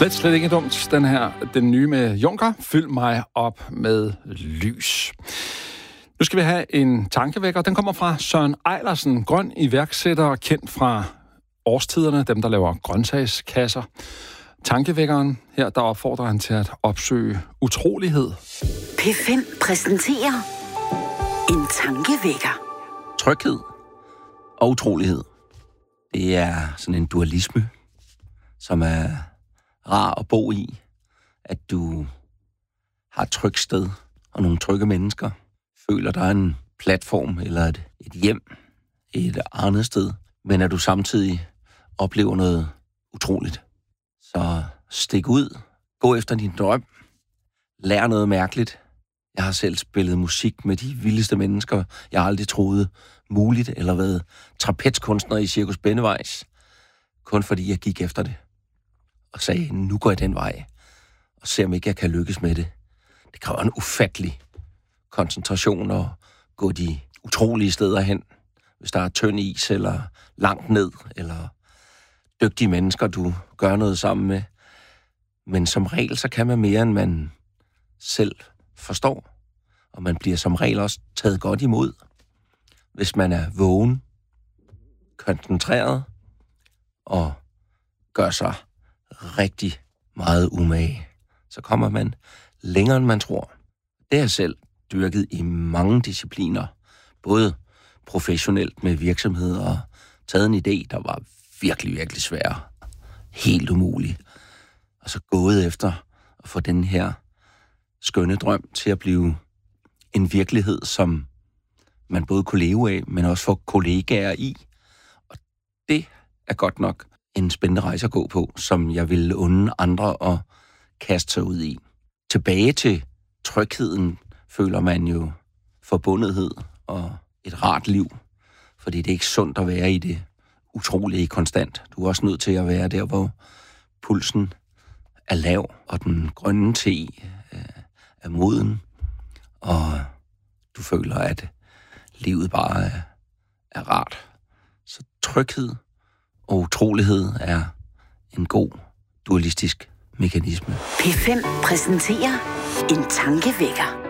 Slet ikke dumt, den nye med Juncker. Fyld mig op med lys. Nu skal vi have en tankevækker. Den kommer fra Søren Eilersen, grøn iværksætter, kendt fra Årstiderne, dem der laver grøntsagskasser. Tankevækkeren her, der opfordrer han til at opsøge utrolighed. P5 præsenterer en tankevækker. Tryghed og utrolighed. Det er sådan en dualisme, som er rar at bo i. At du har et trygt sted og nogle trygge mennesker. Føler der en platform eller et hjem et andet sted. Men at du samtidig oplever noget utroligt. Så stik ud. Gå efter din drøm. Lær noget mærkeligt. Jeg har selv spillet musik med de vildeste mennesker, jeg aldrig troede muligt, eller været trapezkunstner i Cirkus Bennevejs. Kun fordi jeg gik efter det. Og sagde, nu går jeg den vej. Og ser om ikke jeg kan lykkes med det. Det kræver en ufattelig koncentration at gå de utrolige steder hen. Hvis der er tynd is, eller langt ned, eller dygtige mennesker, du gør noget sammen med. Men som regel, så kan man mere, end man selv forstår. Og man bliver som regel også taget godt imod. Hvis man er vågen, koncentreret og gør sig rigtig meget umage, så kommer man længere, end man tror. Det er selv dyrket i mange discipliner. Både professionelt med virksomheder og taget en idé, der var virkelig, virkelig svær. Helt umulig. Og så gået efter at få den her skønne drøm til at blive en virkelighed, som man både kunne leve af, men også få kollegaer i. Og det er godt nok en spændende rejse at gå på, som jeg ville unde andre at kaste sig ud i. Tilbage til trygheden føler man jo forbundethed og et rart liv, fordi det er ikke sundt at være i det utrolige konstant. Du er også nødt til at være der, hvor pulsen er lav, og den grønne te er moden, og du føler, at livet bare er rart. Så tryghed og utrolighed er en god dualistisk mekanisme. P5 præsenterer en tankevækker.